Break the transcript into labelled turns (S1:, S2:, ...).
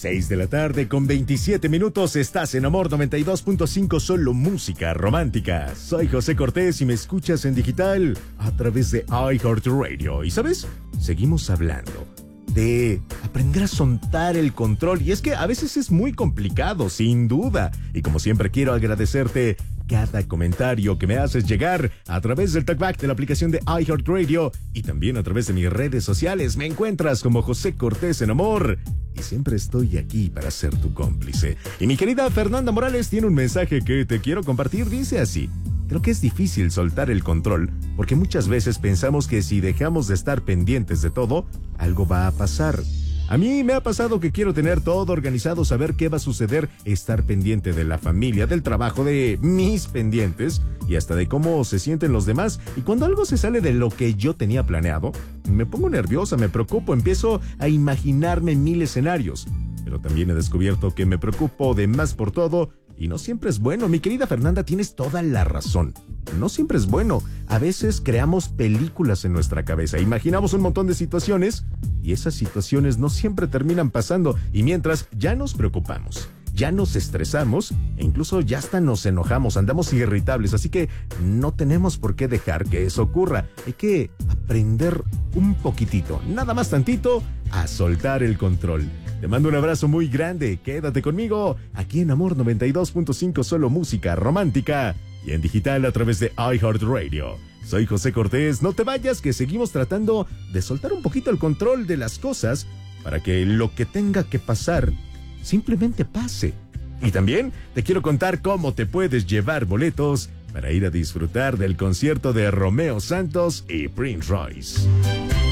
S1: 6 de la tarde con 27 minutos, estás en Amor 92.5, solo música romántica. Soy José Cortés y me escuchas en digital a través de iHeartRadio. Y ¿sabes? Seguimos hablando de aprender a soltar el control. Y es que a veces es muy complicado, sin duda. Y como siempre quiero agradecerte cada comentario que me haces llegar a través del talkback de la aplicación de iHeartRadio y también a través de mis redes sociales. Me encuentras como José Cortés en Amor y siempre estoy aquí para ser tu cómplice. Y mi querida Fernanda Morales tiene un mensaje que te quiero compartir. Dice así: creo que es difícil soltar el control porque muchas veces pensamos que si dejamos de estar pendientes de todo, algo va a pasar. A mí me ha pasado que quiero tener todo organizado, saber qué va a suceder, estar pendiente de la familia, del trabajo, de mis pendientes y hasta de cómo se sienten los demás. Y cuando algo se sale de lo que yo tenía planeado, me pongo nerviosa, me preocupo, empiezo a imaginarme mil escenarios. Pero también he descubierto que me preocupo de más por todo y no siempre es bueno. Mi querida Fernanda, tienes toda la razón. No siempre es bueno. A veces creamos películas en nuestra cabeza, imaginamos un montón de situaciones y esas situaciones no siempre terminan pasando. Y mientras ya nos preocupamos, ya nos estresamos e incluso ya hasta nos enojamos, andamos irritables. Así que no tenemos por qué dejar que eso ocurra. Hay que aprender un poquitito, nada más tantito, a soltar el control. Te mando un abrazo muy grande. Quédate conmigo aquí en Amor 92.5, solo música romántica y en digital a través de iHeartRadio. Soy José Cortés. No te vayas, que seguimos tratando de soltar un poquito el control de las cosas para que lo que tenga que pasar simplemente pase. Y también te quiero contar cómo te puedes llevar boletos para ir a disfrutar del concierto de Romeo Santos y Prince Royce.